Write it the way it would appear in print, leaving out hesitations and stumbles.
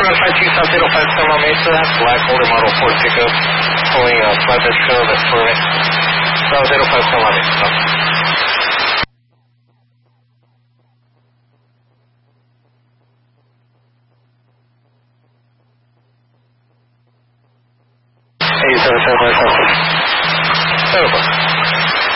South Mesa, Black Holder Model 4 pickup, pulling a flatbed trailer that's swerving. South 05 South Mesa. Hey, 775 South. 7